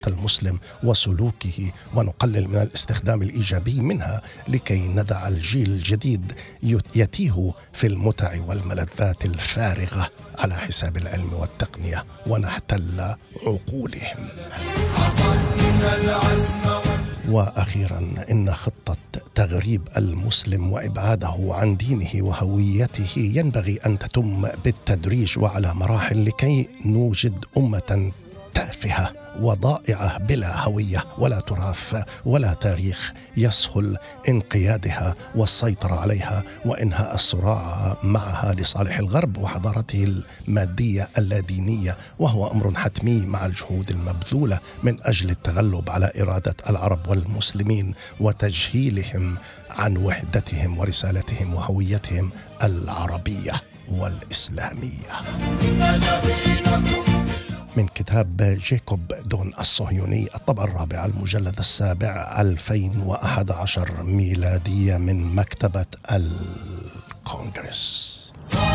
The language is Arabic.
المسلم وسلوكه ونقلل من الاستخدام الإيجابي منها لكي ندع الجيل الجديد يتيه في المتع والملذات الفارغة على حساب العلم والتقنية ونحتل عقولهم. وأخيرا إن خطة تغريب المسلم وإبعاده عن دينه وهويته ينبغي أن تتم بالتدريج وعلى مراحل لكي نوجد أمة تافهة وضائعة بلا هوية ولا تراث ولا تاريخ يسهل انقيادها والسيطرة عليها وإنهاء الصراع معها لصالح الغرب وحضارته المادية اللادينية، وهو أمر حتمي مع الجهود المبذولة من أجل التغلب على إرادة العرب والمسلمين وتجهيلهم عن وحدتهم ورسالتهم وهويتهم العربية والإسلامية. من كتاب جيكوب دون الصهيوني، الطبعة الرابعة، المجلد السابع، 2011 ميلادية، من مكتبة الكونغرس.